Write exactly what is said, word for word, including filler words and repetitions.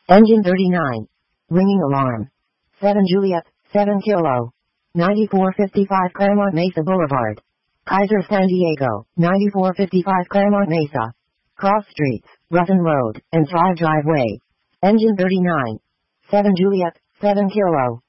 Engine thirty-nine. Ringing alarm. seven Juliet, seven Kilo. ninety-four fifty-five Claremont Mesa Boulevard. Kaiser San Diego, ninety-four fifty-five Claremont Mesa. Cross Streets, Ruffin Road, and Thrive Driveway. Engine thirty-nine. seven Juliet, seven Kilo.